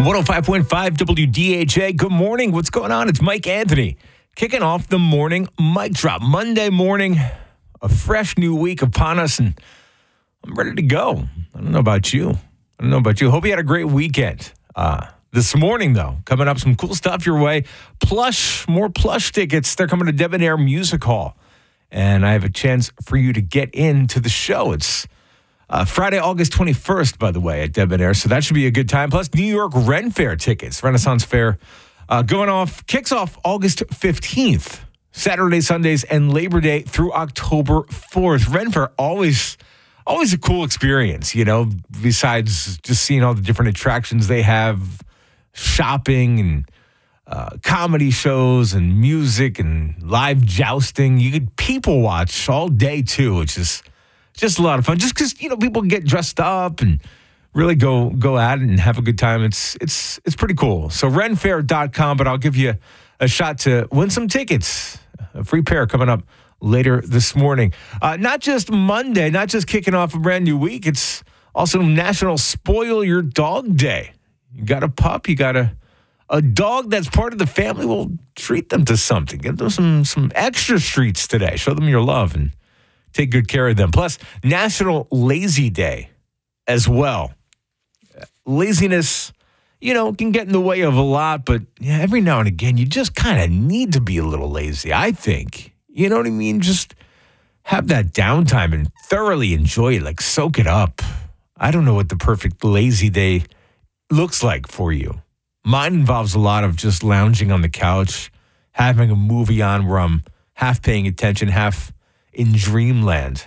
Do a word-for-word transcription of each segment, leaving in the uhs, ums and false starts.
one oh five point five W D H A. Good morning. What's going on? It's Mike Anthony kicking off the morning mic drop. Monday morning, a fresh new week upon us, and I'm ready to go. I don't know about you. I don't know about you. Hope you had a great weekend. Uh, this morning, though, coming up, some cool stuff your way. Plush, more plush tickets. They're coming to Debonair Music Hall, and I have a chance for you to get into the show. It's Uh, Friday, August twenty-first, by the way, at Debonair, so that should be a good time. Plus, New York Ren Fair tickets, Renaissance Fair, uh, going off, kicks off August fifteenth, Saturday, Sundays, and Labor Day through October fourth. Ren Fair, always, always a cool experience, you know, besides just seeing all the different attractions they have, shopping and uh, comedy shows and music and live jousting. You could people watch all day, too, which is just a lot of fun. Just because, you know, people get dressed up and really go go at it and have a good time. It's it's it's pretty cool. So ren fair dot com, but I'll give you a shot to win some tickets. A free pair coming up later this morning. Uh, not just Monday, not just kicking off a brand new week. It's also National Spoil Your Dog Day. You got a pup, you got a a dog that's part of the family. Well, treat them to something. Give them some some extra treats today. Show them your love and take good care of them. Plus, National Lazy Day as well. Laziness, you know, can get in the way of a lot, but yeah, every now and again, you just kind of need to be a little lazy, I think. You know what I mean? Just have that downtime and thoroughly enjoy it, like soak it up. I don't know what the perfect lazy day looks like for you. Mine involves a lot of just lounging on the couch, having a movie on where I'm half paying attention, half in dreamland,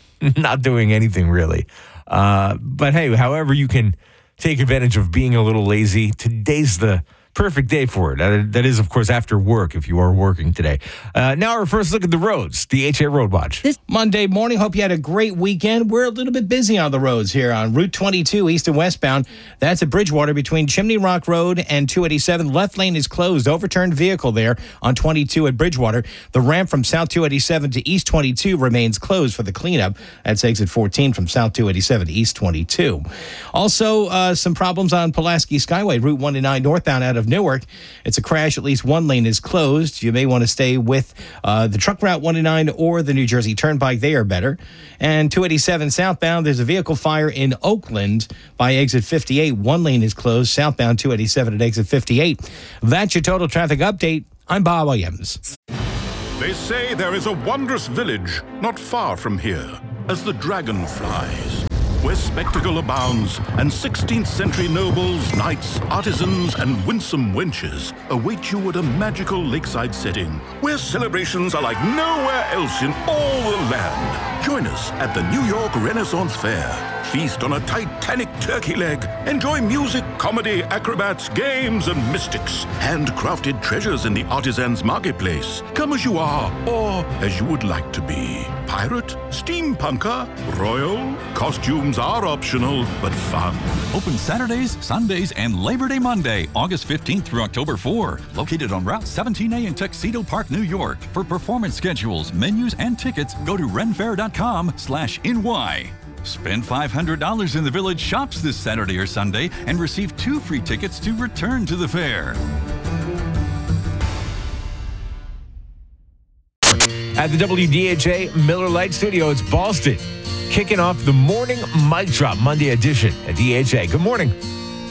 not doing anything really. Uh, but hey, however you can take advantage of being a little lazy, today's the perfect day for it. That, that is, of course, after work if you are working today. Uh, now our first look at the roads, D H A Road Watch. This Monday morning, hope you had a great weekend. We're a little bit busy on the roads here on Route twenty-two, east and westbound. That's at Bridgewater between Chimney Rock Road and two eighty-seven. Left lane is closed. Overturned vehicle there on twenty-two at Bridgewater. The ramp from South two eighty-seven to East twenty-two remains closed for the cleanup. That's exit fourteen from South two eighty-seven to East twenty-two. Also, uh, some problems on Pulaski Skyway, Route one nine northbound out of Newark. It's a crash. At least one lane is closed. You may want to stay with uh, the truck route one nine or the New Jersey Turnpike. They are better. And two eighty-seven southbound, there's a vehicle fire in Oakland by exit fifty-eight. One lane is closed southbound two eighty-seven at exit fifty-eight. That's your total traffic update. I'm Bob Williams. They say there is a wondrous village not far from here, as the dragon flies, where spectacle abounds, and sixteenth century nobles, knights, artisans, and winsome wenches await you at a magical lakeside setting, where celebrations are like nowhere else in all the land. Join us at the New York Renaissance Fair. Feast on a titanic turkey leg. Enjoy music, comedy, acrobats, games, and mystics. Handcrafted treasures in the artisans' marketplace. Come as you are, or as you would like to be. Pirate, steampunker, royal. Costumes are optional, but fun. Open Saturdays, Sundays, and Labor Day Monday, August fifteenth through October fourth. Located on Route seventeen A in Tuxedo Park, New York. For performance schedules, menus, and tickets, go to ren fair dot com slash N Y. Spend five hundred dollars in the Village Shops this Saturday or Sunday and receive two free tickets to return to the fair. At the W D H A Miller Lite Studio, it's Boston, kicking off the morning mic drop Monday edition at D H A. Good morning.